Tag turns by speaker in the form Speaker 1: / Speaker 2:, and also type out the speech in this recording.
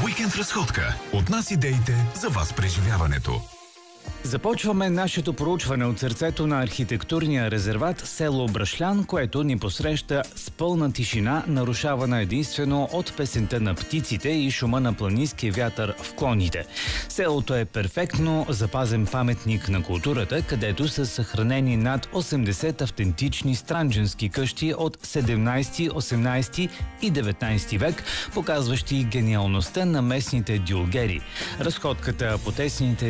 Speaker 1: Уикенд разходка. От нас идеите за вас преживяването.
Speaker 2: Започваме нашето проучване от сърцето на архитектурния резерват село Брашлян, което ни посреща с пълна тишина, нарушавана единствено от песента на птиците и шума на планинския вятър в клоните. Селото е перфектно запазен паметник на културата, където са съхранени над 80 автентични странджански къщи от 17, 18 и 19 век, показващи гениалността на местните дюлгери. Разходката по тесните